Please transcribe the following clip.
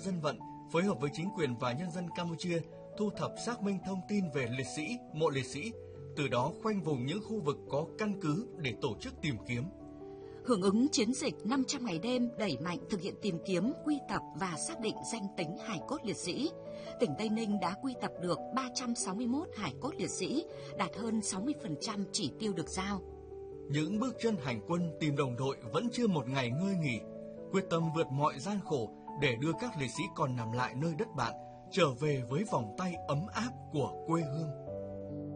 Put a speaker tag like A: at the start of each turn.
A: dân vận phối hợp với chính quyền và nhân dân Campuchia thu thập xác minh thông tin về liệt sĩ, mộ liệt sĩ, từ đó khoanh vùng những khu vực có căn cứ để tổ chức tìm kiếm.
B: Hưởng ứng chiến dịch 500 ngày đêm đẩy mạnh thực hiện tìm kiếm, quy tập và xác định danh tính hài cốt liệt sĩ, tỉnh Tây Ninh đã quy tập được 361 hài cốt liệt sĩ, đạt hơn 60% chỉ tiêu được giao.
A: Những bước chân hành quân tìm đồng đội vẫn chưa một ngày ngơi nghỉ, quyết tâm vượt mọi gian khổ để đưa các liệt sĩ còn nằm lại nơi đất bạn trở về với vòng tay ấm áp của quê hương.